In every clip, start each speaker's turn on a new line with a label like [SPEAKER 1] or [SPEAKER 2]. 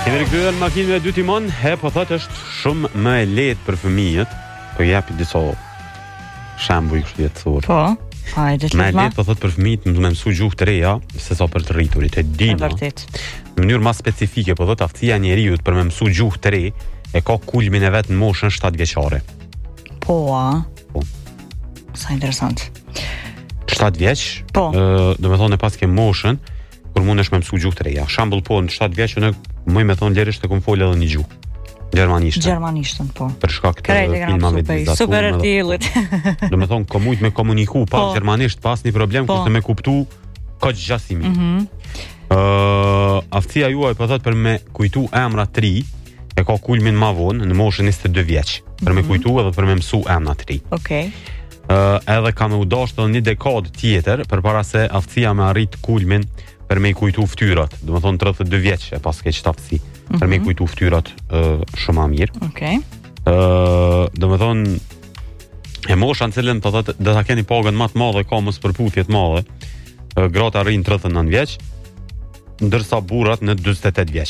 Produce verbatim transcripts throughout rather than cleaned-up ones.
[SPEAKER 1] Kemi rikthyer në makinën e dy timon, he po thotë është shumë më e lehtë për fëmijët, po japi disa shembuj kështu jetësor.
[SPEAKER 2] Po, hajde të
[SPEAKER 1] më e lehtë po thotë për fëmijët më mësu gjuhë të reja se sa për të rriturit, e di.
[SPEAKER 2] Vërtet.
[SPEAKER 1] Në mënyrë më specifike po thotë aftësia e njeriu për më mësu gjuhë të re e ka kulmin e vet në moshën shtatë vjeçare.
[SPEAKER 2] Po, a.
[SPEAKER 1] Po.
[SPEAKER 2] Sa interesant.
[SPEAKER 1] shtatë vjeç,
[SPEAKER 2] po.
[SPEAKER 1] ë, do të thonë pas ke moshën kur mundesh me mësu gjuhë të reja. Shembull po në shtatë vjeç unë më me thon lerisht të kum fol edhe një gjuhë. Gjermanishtën.
[SPEAKER 2] Gjermanishtën, po.
[SPEAKER 1] Për shkak të filmave të vizatuar.
[SPEAKER 2] Super e tjellit.
[SPEAKER 1] Do të thon komujt me komuniku pa
[SPEAKER 2] po.
[SPEAKER 1] gjermanisht pas një problem
[SPEAKER 2] po.
[SPEAKER 1] kurse me kuptu ka gjasimi.
[SPEAKER 2] Mhm. Mm
[SPEAKER 1] Ë, uh, aftësia juaj po thot për me kujtu emra të ri e ka kulmin më vonë në moshën njëzet e dy vjeç. Për me kujtu edhe për me mësu emra të ri.
[SPEAKER 2] Okej.
[SPEAKER 1] Ë, uh, edhe ka me u dashur edhe një dekadë tjetër përpara se aftësia me arrit kulmin për me i kujtu ftyrat, do të thonë tridhjetë e dy vjeç e pas ke çfarë aftësi, mm -hmm. për me i kujtu ftyrat uh, shumë më mirë.
[SPEAKER 2] Okej. Okay.
[SPEAKER 1] Ë, uh, do të thonë e mosha në cilën do të do ta keni pagën më të madhe ka mos përputhje të madhe. Uh, gratë arrin tridhjetë e nëntë vjeç, ndërsa burrat në dyzet e tetë vjeç.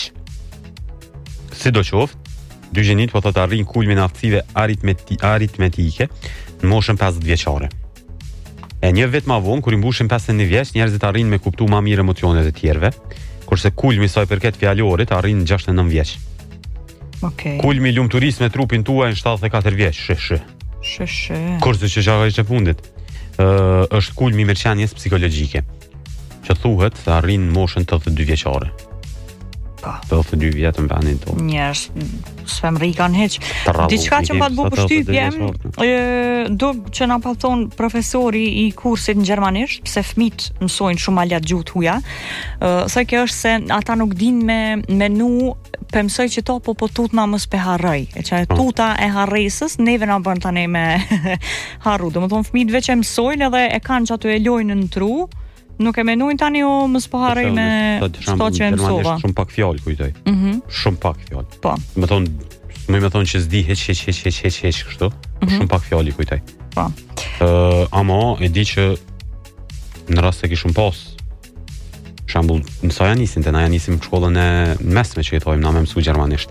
[SPEAKER 1] Sidoqoftë, dy gjenit po thotë arrin kulmin e aftësive aritmeti aritmetike në moshën pesëdhjetë vjeçare. E një vit më vonë kur i mbushin pesëdhjetë e një vjeç, njerëzit arrin me kuptu më mirë emocionet e tjerëve, kurse kulmi i saj përket fjalorit arrin në gjashtëdhjetë e nëntë vjeç.
[SPEAKER 2] Okej. Okay.
[SPEAKER 1] Kulmi i lumturisë me trupin tuaj në shtatëdhjetë e katër vjeç, sh sh.
[SPEAKER 2] Sh sh.
[SPEAKER 1] Kurse që çka ishte fundit, ë është kulmi i mirëqenies psikologjike, që thuhet se arrin në moshën tetëdhjetë e dy vjeçare.
[SPEAKER 2] Po.
[SPEAKER 1] tetëdhjetë e dy vjet në vendin tonë.
[SPEAKER 2] Njerëz s'fem rrikan hiç. Diçka që më të bëu përshtypje, ë do që na pa thon profesori i kursit në gjermanisht, pse fëmijët mësojnë shumë alat gjuhë tuja. Ë sa kjo është se ata nuk dinë me menu, pe mësoj që to po po tutna mos pe harroj. E çaj tuta e harresës neve na bën tani me harru. Domethënë fëmijët veç e mësojnë edhe e kanë që aty e lojnë në tru. Nuk e menojnë tani o mos po harroj me çto që mësova.
[SPEAKER 1] Shumë pak fjalë kujtoj.
[SPEAKER 2] Mhm.
[SPEAKER 1] Shumë pak fjalë.
[SPEAKER 2] Po.
[SPEAKER 1] Me thon, më më thon që s'di hiç hiç hiç hiç hiç hiç kështu. Shumë pak fjalë kujtoj.
[SPEAKER 2] Po.
[SPEAKER 1] Ë, ama e di që në rast se kishum pas shembull, në sa janë nisin, të na janë nisim shkollën e mesme që i thojmë na me mësu gjermanisht.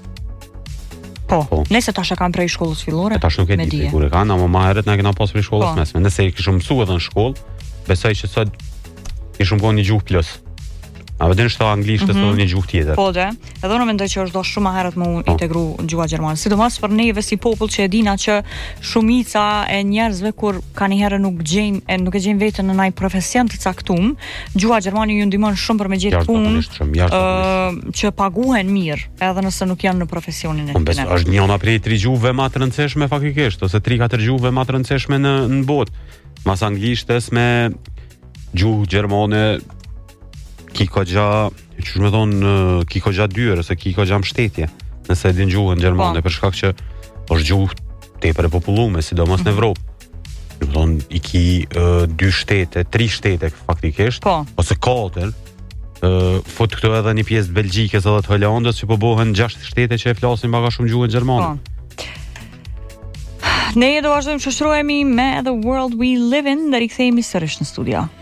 [SPEAKER 2] Po, po. Nëse tash e kanë prej shkollës fillore,
[SPEAKER 1] tash nuk e di kur e kanë, ama më herët na kena pas prej shkollës po. mesme. Nëse i kishum mësuar edhe në shkollë, besoj që sot i shumë konë një gjuhë plus. A vëdin shto anglisht mm -hmm. një gjuhë tjetër.
[SPEAKER 2] Po dhe, edhe unë mendoj që është do shumë herët më oh. integru gjuha gjermane. Sidomos për neve si popull që e dina që shumica e njerëzve kur ka një herë nuk gjejnë e nuk e gjejnë veten në ndonjë profesion të caktuar, gjuha gjermane ju ndihmon shumë për me gjetë punë uh, që paguhen mirë, edhe nëse nuk janë në profesionin e
[SPEAKER 1] tyre. Është njëna prej tri gjuhëve më të rëndësishme faktikisht, ose tri katër gjuhëve më të rëndësishme në në botë. Mas anglishtes me gjuhë gjermane ki ka gja, që shme thonë, ki ka gja dyrë, ose ki ka gja mshtetje, nëse e din gjuhën gjermane, po. Për shkak që është gjuhë tepër e popullume, sidomos në Evropë. Që më thonë, i ki uh, dy shtete, tri shtete faktikisht,
[SPEAKER 2] po.
[SPEAKER 1] Ose katër, uh, fut këto edhe një pjesë të Belgjikës edhe të Holandës, që po bohen gjashtë shtete që e flasin baka shumë gjuhën gjermane. Po.
[SPEAKER 2] Ne do vazhdojmë shoqërohemi me The World We Live In, dhe rikthehemi sërish në studio.